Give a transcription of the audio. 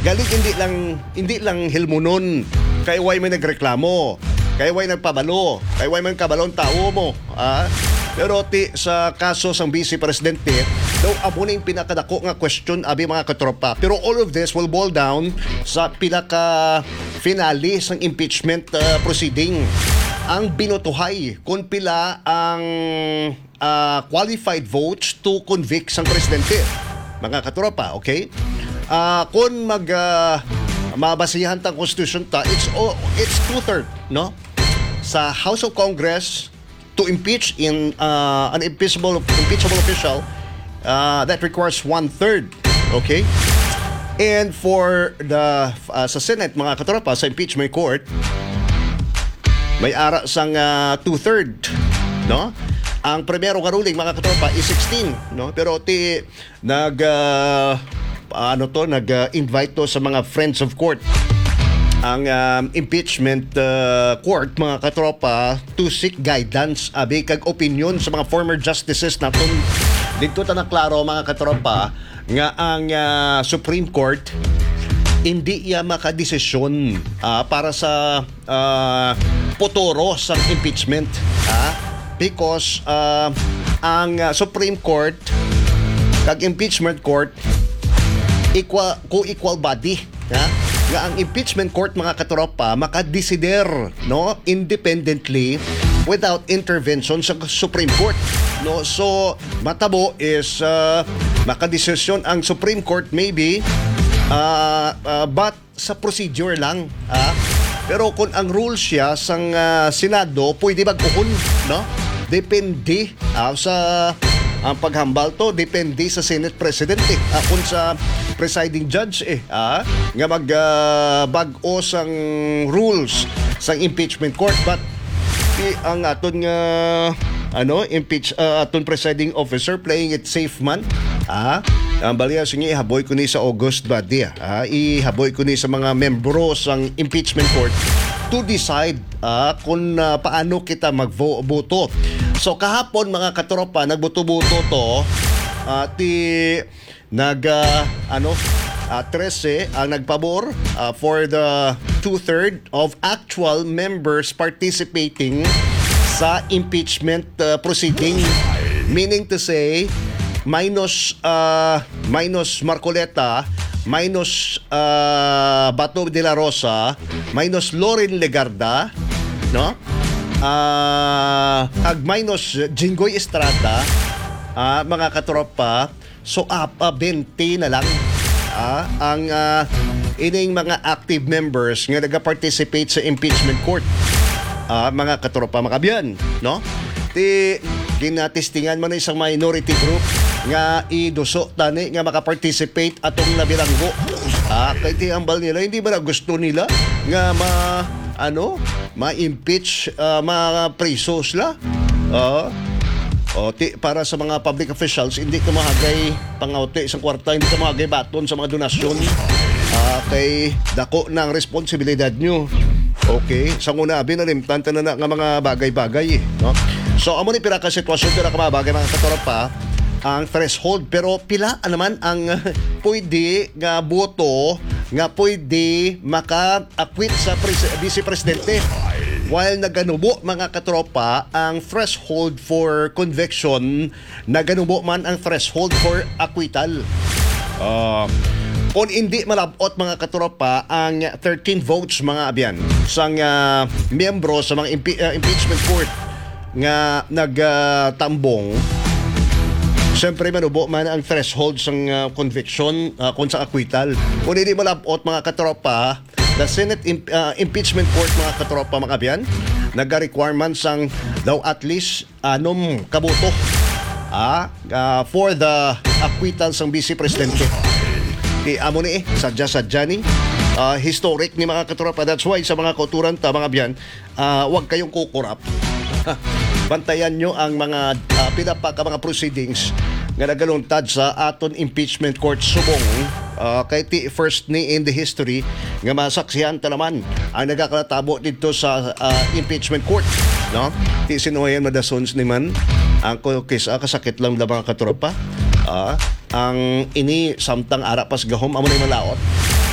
galing hindi lang hilmunon kay way may nagreklamo, kay way nagpabalo, kay way man kabalon tao mo. Pero sa kaso sang Vice Presidente, daw amo na yung pinakadako nga question abi mga katropa. Pero all of this will boil down sa pinaka finale sang impeachment proceeding. Ang binotohay kung pila ang qualified votes to convict sang presidente. Mga katropa, okay? Kung mabasihan tang constitution ta, it's 2/3, no? Sa House of Congress to impeach in an impeachable official, that requires 1/3, okay? And for the sa Senate, mga katropa, sa impeachment court, may ara sang 2/3, no? Ang primero nga ruling, mga katropa, is 16, no? Pero nag-invite to sa mga friends of court ang impeachment court, mga katropa, to seek guidance abi kag opinion sa mga former justices naton. Dito ta na klaro, mga katropa, nga ang Supreme Court hindi iya makadesisyon para sa potoro sa impeachment, because ang Supreme Court kag impeachment court equal body, nga ang impeachment court, mga katropa, makadesider, no, independently without intervention sa Supreme Court, no. So matabo is makadesisyon ang Supreme Court maybe, but sa procedure lang, pero kung ang rule siya sang Senado, pwede mag-ukon, no? Depende sa ang paghambal to, depende sa Senate President, kung sa presiding judge nga mag-bag-o sang rules sang impeachment court. But ang aton nga aton presiding officer playing it safe man, ang baliya sige, ihaboy ko ni sa August badi, ihaboy ko ni sa mga membro sang impeachment court to decide kung paano kita magboto. So kahapon, mga katropa, nagboto-boto to, 13 ang nagpabor for the 2/3 of actual members participating sa impeachment proceeding. Meaning to say, minus Marcoleta, minus Bato de la Rosa, minus Loren Legarda, no? Ag minus Jinggoy Estrada, mga katropa, so 20 na lang ang ining mga active members nga nag-participate sa impeachment court, mga katropa, makabiyan, no? Ginatestingan man isang minority group nga iduso tani nga makaparticipate atong nabilanggo, kay ambal nila hindi ba gusto nila nga ma-impeach mga preso sila, para sa mga public officials, hindi ka mahagay pangauti sa kwarta, hindi ka mahagay baton sa mga donasyon, kay dako ng responsibilidad nyo. Okay, sa una binalimtan na nga mga bagay-bagay, no? So amo ni pira ka sitwasyon, pira ka mga bagay, mga katropa, ang threshold. Pero pila naman ang pwede nga boto nga pwede maka-acquit sa Vice Presidente, while naganubo, mga katropa, ang threshold for conviction, naganubo man ang threshold for acquittal. Kung hindi malabot, mga katropa, ang 13 votes, mga abyan, sang miyembro sa mga impeachment court nga nagtambong, siyempre manubo man ang threshold sang conviction kung sa acquittal. Kung hindi malabot, mga katropa, the Senate impeachment court, mga katropa, mga abyan, nag-requirement sang daw at least 6 kaboto for the acquittal sang Vice Presidente. Amo ni sadya-sadya ni historic ni, mga katropa. That's why sa mga kauturan ta, mga abyan, huwag kayong kukurap. Bantayan nyo ang mga pinapa ka mga proceedings nga nagaluntad sa aton impeachment court subong, kay first ni in the history nga masaksihan ta naman ang nagakalatabo dito sa impeachment court, no? Ti sinuhayan madasons ni man ang kasakit lang da, mga katropa, ang ini samtang ara pas gahom amo na malaot